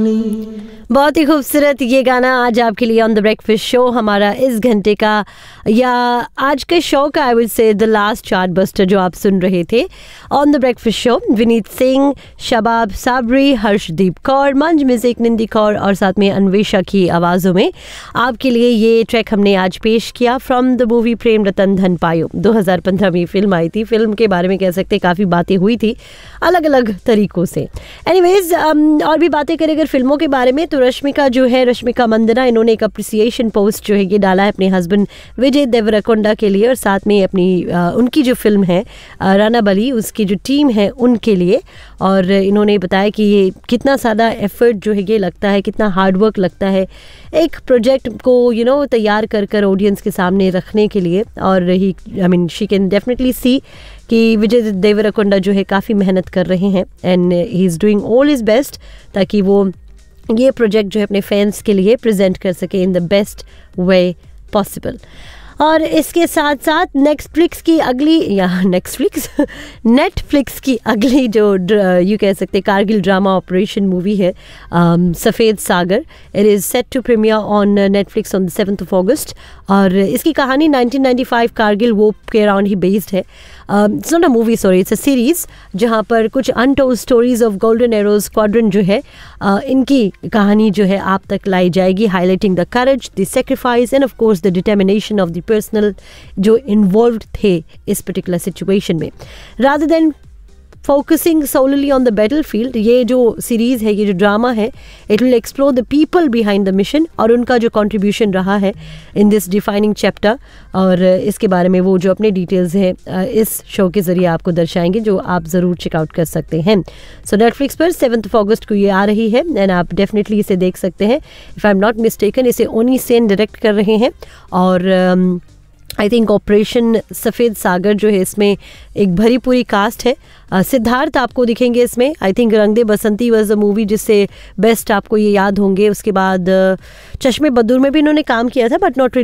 बहुत ही खूबसूरत ये गाना आज आपके लिए ऑन द ब्रेकफास्ट शो, हमारा इस घंटे का या आज के शो का I would say the last chart buster जो आप सुन रहे थे on the breakfast show. Vineet Singh, शबाब साबरी, हर्षदीप कौर, मंज म्यूजिक, निंदी कौर और साथ में अन्वेषा की आवाज़ों में आपके लिए ये ट्रैक हमने आज पेश किया from the movie Prem Ratan Dhan पायो। 2015 में फिल्म आई थी। फिल्म के बारे में कह सकते काफ़ी बातें हुई थी अलग अलग तरीक़ों से। एनीवेज और भी बातें करें अगर फिल्मों के बारे में तो रश्मिका जो है, रश्मिका मंदना, इन्होंने एक अप्रिसिएशन पोस्ट जो है ये डाला है अपने हस्बैंड विजय देवरकोंडा के लिए और साथ में अपनी उनकी जो फिल्म है रणबली उसकी जो टीम है उनके लिए। और इन्होंने बताया कि ये कितना ज़्यादा एफर्ट जो है ये लगता है, कितना हार्डवर्क लगता है एक प्रोजेक्ट को तैयार कर कर ऑडियंस के सामने रखने के लिए। और ही शी कैन डेफिनेटली सी कि विजय देवरकोंडा जो है काफ़ी मेहनत कर रहे हैं and he is doing all his best ताकि वो ये प्रोजेक्ट जो है अपने फैंस के लिए प्रेजेंट कर सके in the best way possible. और इसके साथ साथ नेटफ्लिक्स की अगली जो यू कह सकते कारगिल ड्रामा ऑपरेशन मूवी है सफ़ेद सागर, it is set to premiere on Netflix on 7 अगस्त। और इसकी कहानी 1995 कारगिल वॉर के अराउंड ही बेस्ड है। It's not a movie, sorry, it's a series जहाँ पर कुछ untold stories of golden arrow squadron जो है इनकी कहानी जो है आप तक लाई जाएगी, highlighting the courage, the sacrifice end of course the determination of the personal जो इन्वॉल्व्ड थे इस पर्टिकुलर सिचुएशन में। Rather than focusing solely on the battlefield, ये जो सीरीज़ है, ये जो ड्रामा है, it will explore the people behind the mission और उनका जो कंट्रीब्यूशन रहा है इन दिस डिफाइनिंग चैप्टर। और इसके बारे में वो जो अपने डिटेल्स हैं इस शो के ज़रिए आपको दर्शाएंगे जो आप ज़रूर चेकआउट कर सकते हैं। सो नेटफ्लिक्स पर 7 अगस्त को ये आ रही है एंड आप डेफिनेटली इसे देख सकते हैं। If I am not mistaken इसे ओनी सेन डायरेक्ट कर रहे हैं और आई थिंक ऑपरेशन सफ़ेद सागर जो है इसमें एक भरी पूरी कास्ट है। सिद्धार्थ आपको दिखेंगे इसमें। आई थिंक रंग दे बसंती वॉज अ मूवी जिससे बेस्ट आपको ये याद होंगे। उसके बाद चश्मे बदूर में भी इन्होंने काम किया था बट नॉट